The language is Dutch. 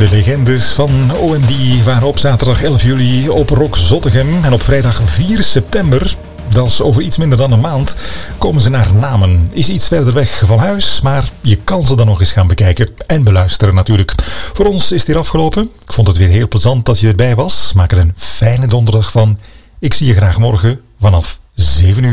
De legendes van OMD waren op zaterdag 11 juli op Rock Zottegem. En op vrijdag 4 september, dat is over iets minder dan een maand, komen ze naar Namen. Is iets verder weg van huis, maar je kan ze dan nog eens gaan bekijken en beluisteren natuurlijk. Voor ons is het hier afgelopen. Ik vond het weer heel plezant dat je erbij was. Maak er een fijne donderdag van. Ik zie je graag morgen vanaf 7 uur.